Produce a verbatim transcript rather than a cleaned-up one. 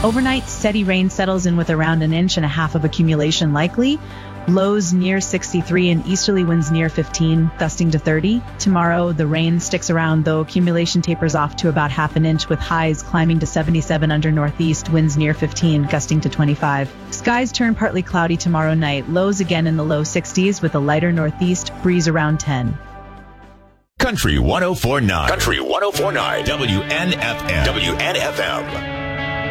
Overnight, steady rain settles in with around an inch and a half of accumulation likely. Lows near sixty-three and easterly winds near fifteen, gusting to thirty. Tomorrow, the rain sticks around, though accumulation tapers off to about half an inch, with highs climbing to seventy-seven under northeast, winds near fifteen, gusting to twenty-five. Skies turn partly cloudy tomorrow night, lows again in the low sixties with a lighter northeast breeze around ten. Country one oh four point nine. Country one oh four point nine. W N F M. W N F M.